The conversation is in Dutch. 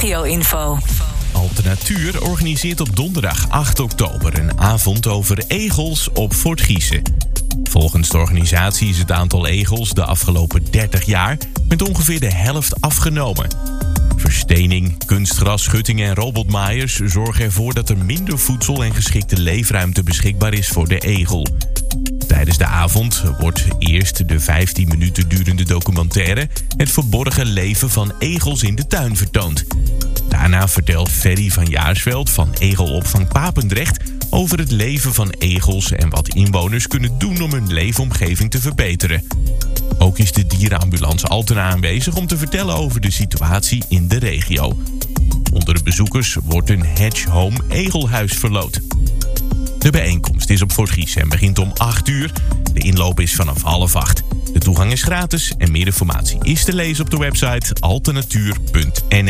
regio-info. Alternatuur organiseert op donderdag 8 oktober een avond over egels op Fort Giezen. Volgens de organisatie is het aantal egels de afgelopen 30 jaar met ongeveer de helft afgenomen. Verstening, kunstgras, schuttingen en robotmaaiers zorgen ervoor dat er minder voedsel en geschikte leefruimte beschikbaar is voor de egel. Tijdens de avond wordt eerst de 15 minuten durende documentaire Het verborgen leven van egels in de tuin vertoond. Daarna vertelt Ferry van Jaarsveld van Egelopvang Papendrecht over het leven van egels en wat inwoners kunnen doen om hun leefomgeving te verbeteren. Ook is de dierenambulance Altena aanwezig om te vertellen over de situatie in de regio. Onder de bezoekers wordt een Hedge Home Egelhuis verloot. De bijeenkomst is op Fort Giezen en begint om 8 uur. De inloop is vanaf 7:30. De toegang is gratis en meer informatie is te lezen op de website alternatuur.nl.